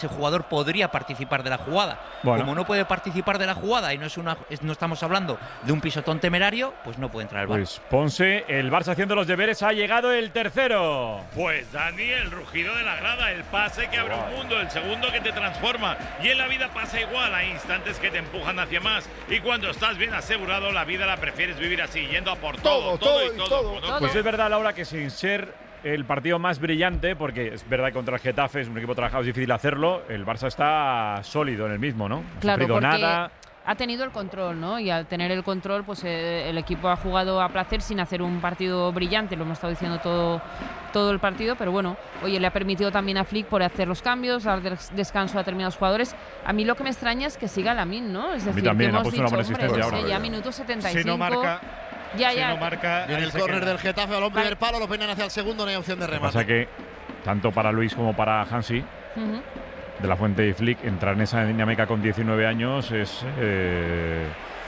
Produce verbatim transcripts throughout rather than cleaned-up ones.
ese jugador podría participar de la jugada. Bueno. Como no puede participar de la jugada y no es una, es, no estamos hablando de un pisotón temerario, pues no puede entrar al bar. Pues Ponce, el Barça haciendo los deberes, ha llegado el tercero. Pues Dani, el rugido de la grada, el pase que abre un mundo, el segundo que te transforma. Y en la vida pasa igual, hay instantes que te empujan hacia más. Y cuando estás bien asegurado, la vida la prefieres vivir así, yendo a por todo, todo, todo, todo y todo. todo. todo. Pues es verdad, Laura, que sin ser el partido más brillante, porque es verdad que contra el Getafe es un equipo trabajado, es difícil hacerlo, el Barça está sólido en el mismo, ¿no? No ha Claro, sufrido porque nada. ha tenido el control, ¿no? Y al tener el control, pues eh, el equipo ha jugado a placer sin hacer un partido brillante, lo hemos estado diciendo todo, todo el partido, pero bueno, oye, le ha permitido también a Flick por hacer los cambios, dar des descanso a determinados jugadores. A mí lo que me extraña es que siga Lamine, ¿no? Es decir, también, que ha hemos puesto una dicho, buena hombre, asistencia no sé, ahora. ya minuto setenta y cinco. Si no marca, ya, si ya. no marca Viene ahí el se córner queda. del Getafe, al hombre del palo, lo peinan hacia el segundo, no hay opción de Lo que pasa remate. que, tanto para Luis como para Hansi, Uh-huh. de la Fuente y Flick, entrar en esa dinámica con diecinueve años es eh,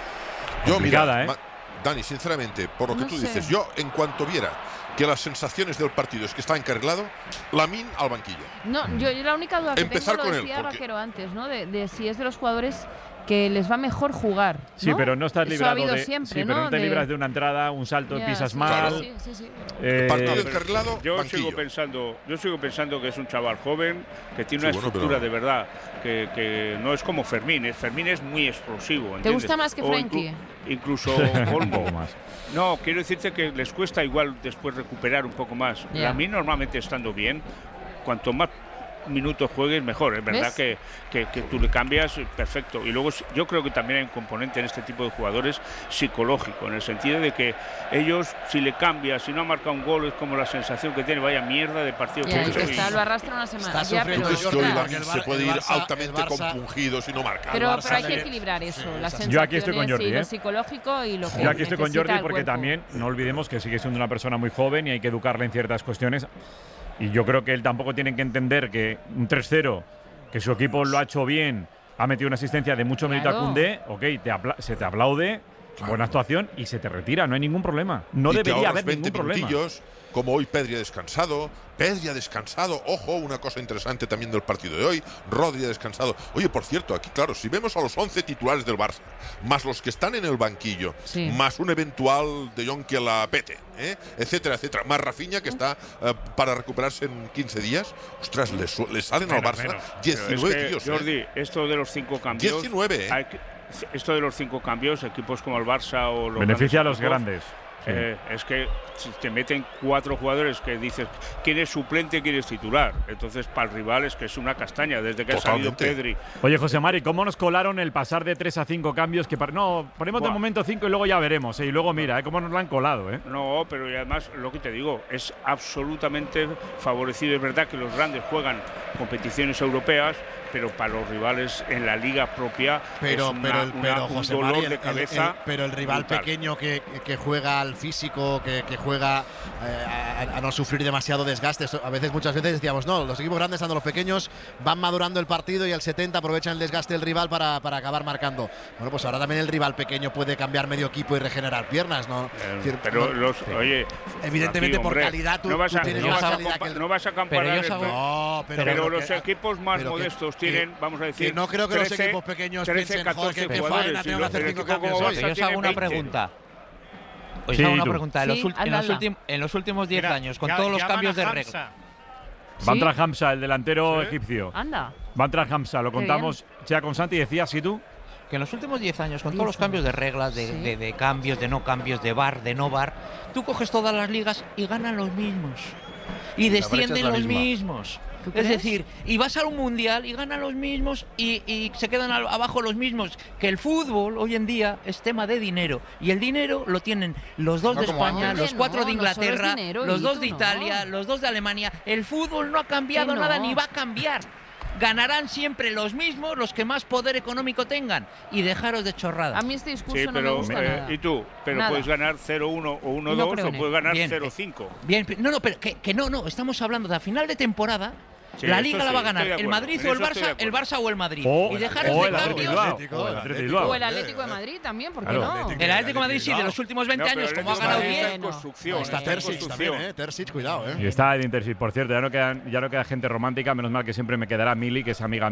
Yo, complicada, mira, ¿eh? Ma- Dani, sinceramente, por lo que No tú sé. dices, yo en cuanto viera que las sensaciones del partido es que está encarrilado, Lamine al banquillo. No, yo, yo la única duda que Empezar tengo, lo con él, decía porque- Vaquero antes, ¿no? De, de si es de los jugadores que les va mejor jugar, ¿no? Sí, pero no estás Eso ha librado habido de. siempre, sí, pero no te De- libras de una entrada, un salto, Ya, pisas sí, mal. sí, sí, sí. eh, Partido Pero encarrilado, yo banquillo. sigo pensando, yo sigo pensando que es un chaval joven que tiene Sí, una bueno, estructura pero- de verdad, que, que no es como Fermín. es- Fermín es muy explosivo. ¿Te ¿entiendes? gusta más que O Frenkie? inclu- incluso un Olmo. poco más. No, quiero decirte que les cuesta igual después recuperar un poco más. Ya. A mí normalmente estando bien, cuanto más minutos juegues mejor. Es verdad ¿Ves? que, que, que tú le cambias, perfecto. Y luego yo creo que también hay un componente en este tipo de jugadores psicológico, en el sentido de que ellos, si le cambias, si no ha marcado un gol, es como la sensación que tiene, vaya mierda de partido Ya, que y he que hecho. está, Y- lo arrastra una semana. Está Ya, sufriendo pero, ¿Tú crees que hoy Jordi, Lamine el se Bar- puede el ir Barça- altamente el Barça- compungido si no marca? pero, Barça pero hay que tiene- equilibrar eso, sí, las yo sensaciones Yo aquí estoy con Jordi, y lo ¿eh? psicológico y lo que Yo aquí estoy con necesita Jordi el porque cuerpo. también no olvidemos que sigue siendo una persona muy joven y hay que educarle en ciertas cuestiones. Y yo creo que él tampoco tiene que entender que un tres cero, que su equipo lo ha hecho bien, ha metido una asistencia de mucho mérito a Claro. Koundé, ok, te apla- se te aplaude, buena actuación y se te retira, no hay ningún problema. No Y te debería ahorras haber veinte ningún problema. minutillos, como hoy Pedri ha descansado. Pedri ha descansado. Ojo, una cosa interesante también del partido de hoy. Rodri ha descansado. Oye, por cierto, aquí, claro, si vemos a los once titulares del Barça, más los que están en el banquillo, Sí. más un eventual De Jong que la pete, ¿eh? etcétera, etcétera, más Rafinha que está eh, para recuperarse en quince días, ostras, le, su- le salen al Menos, Barça menos. Pero diecinueve es que, tíos. ¿eh? Jordi, esto de los cinco cambios. diecinueve, ¿eh? hay que- esto de los cinco cambios, equipos como el Barça o los Beneficia a grandes los equipos, grandes. Sí. Eh, es que si te meten cuatro jugadores que dices quién es suplente, quién es titular, entonces para el rival es que es una castaña desde que Totalmente. ha salido Pedri. Oye, José Mari, ¿cómo nos colaron el pasar de tres a cinco cambios? Que par- No, ponemos de Buah. momento cinco y luego ya veremos. ¿eh? Y luego mira, ¿eh? cómo nos lo han colado. ¿eh? No, pero y además lo que te digo es absolutamente favorecido. Es verdad que los grandes juegan competiciones europeas, pero para los rivales en la liga propia Pero, es una- pero, el, una- pero un José dolor Mari, de el- el- cabeza. el- pero el rival brutal. pequeño que, que juega al físico, que, que juega eh, a, a no sufrir demasiado desgaste. Esto- A veces, muchas veces decíamos, no, los equipos grandes, tanto los pequeños, van madurando el partido y al setenta aprovechan el desgaste del rival para, para acabar marcando. Bueno, pues ahora también el rival pequeño puede cambiar medio equipo y regenerar piernas, ¿no? Eh, Es decir, pero no- los, oye, Evidentemente, aquí, por hombre, calidad, tú- no vas tú a, tienes no más vas a calidad compa- que el- no vas a comparar. Pero yo os hago- el- No, pero, pero pero los que- equipos más pero que- modestos que- tienen, vamos a decir, que no creo que los trece, equipos pequeños trece, piensen, joder, catorce que- que jugadores, faena, y tengo que lo- hacer el cinco equipo como cambios hoy. Pero yo os Barça hago una tiene veinte. pregunta. Os Sí, hago una tú. pregunta. En los, Sí, ult- en los hazla. ultim- en los últimos diez Mira, años, con ya- todos los llaman cambios a de Hamza. regla. ¿Sí? Va a entrar Hamza, el delantero Sí. egipcio. Anda. Va a entrar Hamza, lo Qué contamos ya con Santi. Decías, ¿sí tú? Que en los últimos diez años, con Diez todos los cambios de años. reglas, de, Sí. de- de cambios, de no cambios, de bar, de no bar, tú coges todas las ligas y ganan los mismos. Y brecha es descienden la los misma. mismos. ¿Tú Es crees? decir, y vas a un mundial y ganan los mismos y, y se quedan al- abajo los mismos. Que el fútbol hoy en día es tema de dinero. Y el dinero lo tienen los dos No de como España, antes. los cuatro No, de no solo es Inglaterra, dinero, los dos de Hito, Italia, no. los dos de Alemania. El fútbol no ha cambiado Que no. nada ni va a cambiar. Ganarán siempre los mismos, los que más poder económico tengan. Y dejaros de chorradas. A mí este discurso Sí, no me pero gusta eh, nada. ¿y tú? Pero Nada. puedes ganar cero uno o uno dos No creo o en él. puedes ganar Bien. cero cinco. Bien, no, no, pero que, que no, no, estamos hablando de a final de temporada, Sí, la eso Liga sí, la va a estoy ganar de el acuerdo, Madrid en o el eso estoy de Barça, el acuerdo. Barça o el Madrid. O- y dejar o este el Atlético cambio. Bilbao, Atlético, o el el Atlético Atlético. Bilbao. O el Atlético de Madrid también, ¿por qué Claro. no? El Atlético de Madrid sí, de los últimos veinte No, pero años, el como ha Atlético ganado de Madrid bien. está en construcción, Está está en Terzic construcción. también, ¿eh? Terzic, cuidado, ¿eh? Y está Edin Terzic, por cierto, ya no, quedan, ya no queda gente romántica, menos mal que siempre me quedará Mili, que es amiga